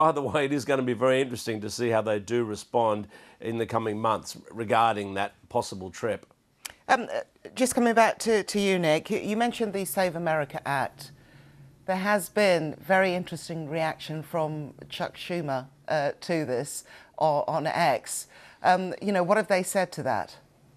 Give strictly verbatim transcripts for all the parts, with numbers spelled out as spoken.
either way, it is going to be very interesting to see how they do respond in the coming months regarding that possible trip. Um, just coming back to, to you, Nick, you mentioned the Save America Act. There has been very interesting reaction from Chuck Schumer uh, to this or, on X. Um, you know, what have they said to that?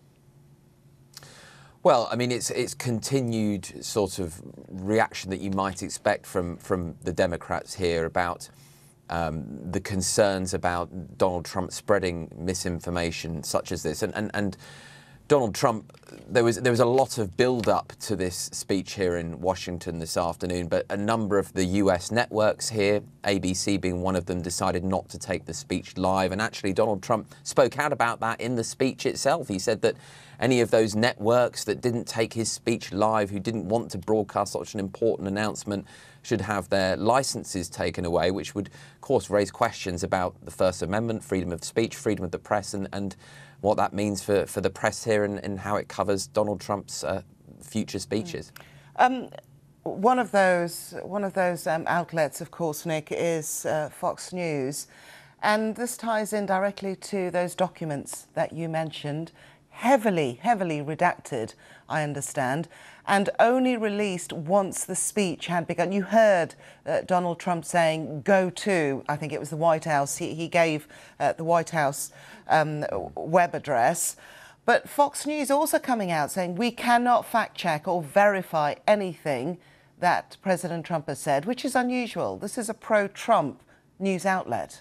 Well, I mean, it's it's continued sort of reaction that you might expect from from the Democrats here about um, the concerns about Donald Trump spreading misinformation such as this, and and and. Donald Trump, there was there was a lot of build-up to this speech here in Washington this afternoon, but a number of the U S networks here, A B C being one of them, decided not to take the speech live. And actually, Donald Trump spoke out about that in the speech itself. He said that any of those networks that didn't take his speech live, who didn't want to broadcast such an important announcement, should have their licenses taken away, which would, of course, raise questions about the First Amendment, freedom of speech, freedom of the press, and, and what that means for, for the press here and, and how it covers Donald Trump's uh, future speeches. Um, one of those, one of those um, outlets, of course, Nick, is uh, Fox News. And this ties in directly to those documents that you mentioned, heavily, heavily redacted, I understand, and only released once the speech had begun. You heard uh, Donald Trump saying, go to, I think it was the White House. He, he gave uh, the White House um, web address. But Fox News also coming out saying, we cannot fact check or verify anything that President Trump has said, which is unusual. This is a pro-Trump news outlet.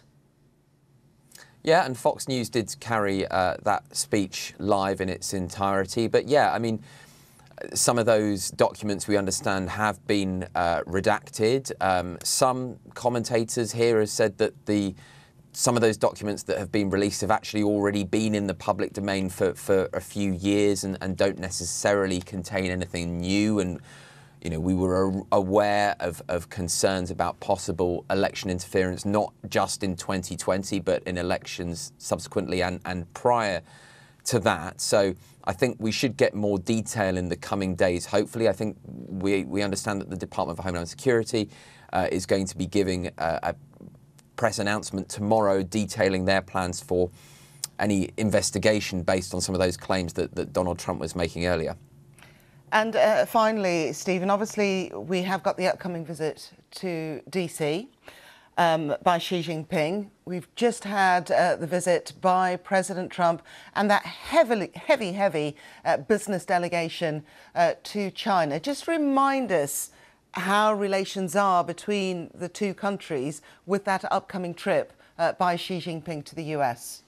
Yeah, and Fox News did carry uh, that speech live in its entirety. But yeah, I mean, some of those documents we understand have been uh, redacted. Um, some commentators here have said that the some of those documents that have been released have actually already been in the public domain for, for a few years and, and don't necessarily contain anything new. And you know, we were aware of, of concerns about possible election interference, not just in twenty twenty, but in elections subsequently and, and prior to that. So I think we should get more detail in the coming days. Hopefully, I think we, we understand that the Department of Homeland Security uh, is going to be giving a, a press announcement tomorrow detailing their plans for any investigation based on some of those claims that, that Donald Trump was making earlier. And uh, finally, Stephen, obviously we have got the upcoming visit to D C um, by Xi Jinping. We've just had uh, the visit by President Trump and that heavily, heavy, heavy uh, business delegation uh, to China. Just remind us how relations are between the two countries with that upcoming trip uh, by Xi Jinping to the U S.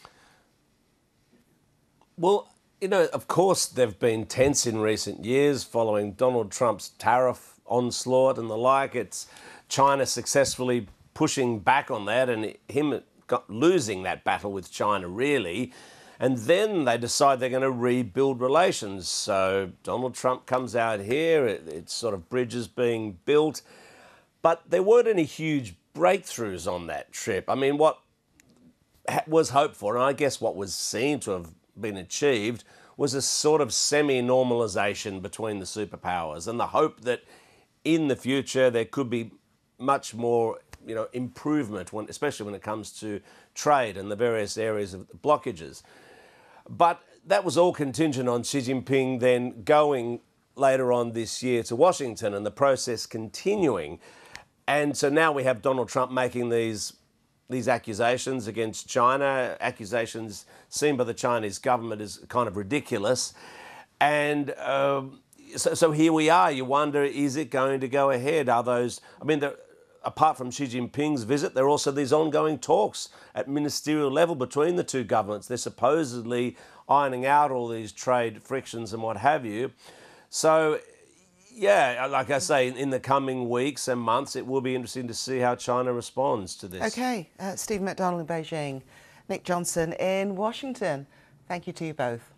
Well, you know, of course, they've been tense in recent years following Donald Trump's tariff onslaught and the like. It's China successfully pushing back on that and him got, losing that battle with China, really. And then they decide they're going to rebuild relations. So Donald Trump comes out here, it, it's sort of bridges being built. But there weren't any huge breakthroughs on that trip. I mean, what was hoped for, and I guess what was seen to have been achieved, was a sort of semi-normalisation between the superpowers and the hope that in the future there could be much more, you know, improvement, when, especially when it comes to trade and the various areas of blockages. But that was all contingent on Xi Jinping then going later on this year to Washington and the process continuing. And so now we have Donald Trump making these these accusations against China, accusations seen by the Chinese government as kind of ridiculous. And um, so, so here we are. You wonder, is it going to go ahead? Are those, I mean, there, apart from Xi Jinping's visit, there are also these ongoing talks at ministerial level between the two governments. They're supposedly ironing out all these trade frictions and what have you. So, yeah, like I say, in the coming weeks and months, it will be interesting to see how China responds to this. OK, uh, Stephen McDonald in Beijing, Nick Johnson in Washington. Thank you to you both.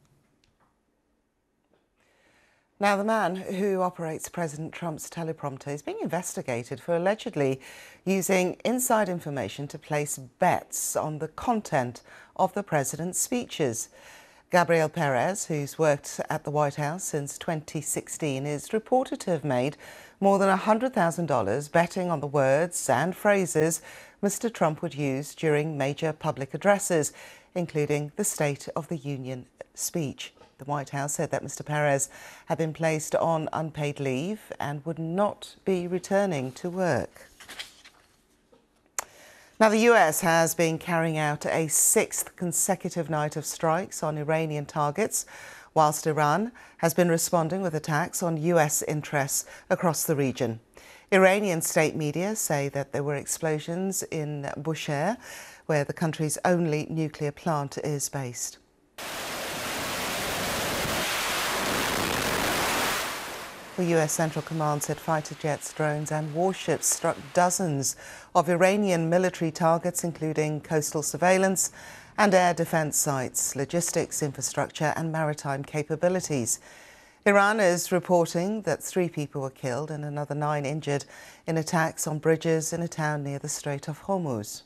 Now, the man who operates President Trump's teleprompter is being investigated for allegedly using inside information to place bets on the content of the president's speeches. Gabriel Perez, who's worked at the White House since twenty sixteen, is reported to have made more than one hundred thousand dollars betting on the words and phrases Mister Trump would use during major public addresses, including the State of the Union speech. The White House said that Mister Perez had been placed on unpaid leave and would not be returning to work. Now, the U S has been carrying out a sixth consecutive night of strikes on Iranian targets, whilst Iran has been responding with attacks on U S interests across the region. Iranian state media say that there were explosions in Bushehr, where the country's only nuclear plant is based. The U S Central Command said fighter jets, drones and warships struck dozens of Iranian military targets, including coastal surveillance and air defense sites, logistics, infrastructure and maritime capabilities. Iran is reporting that three people were killed and another nine injured in attacks on bridges in a town near the Strait of Hormuz.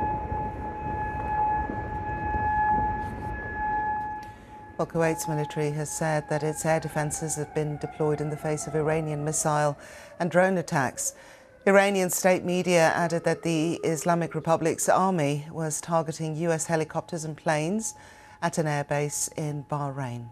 Well, Kuwait's military has said that its air defences have been deployed in the face of Iranian missile and drone attacks. Iranian state media added that the Islamic Republic's army was targeting U S helicopters and planes at an airbase in Bahrain.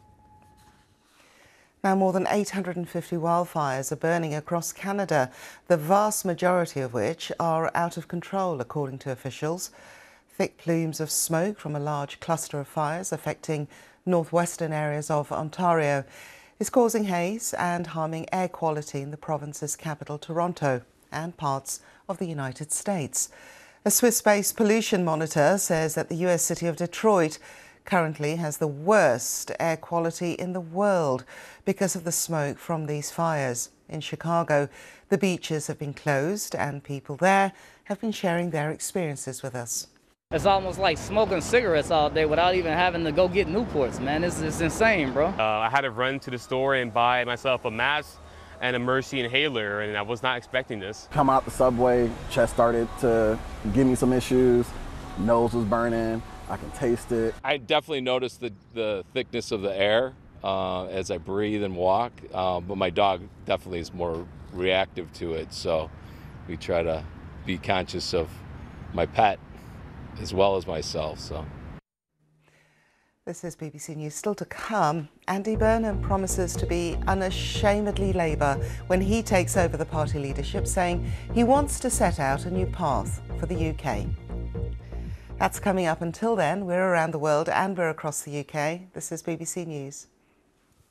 Now, more than eight hundred fifty wildfires are burning across Canada, the vast majority of which are out of control, according to officials. Thick plumes of smoke from a large cluster of fires affecting northwestern areas of Ontario is causing haze and harming air quality in the province's capital, Toronto, and parts of the United States. A Swiss-based pollution monitor says that the U S city of Detroit currently has the worst air quality in the world because of the smoke from these fires. In Chicago, the beaches have been closed and people there have been sharing their experiences with us. It's almost like smoking cigarettes all day without even having to go get Newports, man. It's, it's insane, bro. Uh, I had to run to the store and buy myself a mask and a Mercy inhaler, and I was not expecting this. Come out the subway, chest started to give me some issues, nose was burning, I can taste it. I definitely noticed the, the thickness of the air uh, as I breathe and walk, uh, but my dog definitely is more reactive to it, so we try to be conscious of my pet as well as myself. So, this is B B C News. Still to come, Andy Burnham promises to be unashamedly Labour when he takes over the party leadership, saying he wants to set out a new path for the U K. That's coming up. Until then, we're around the world and we're across the U K. This is B B C News.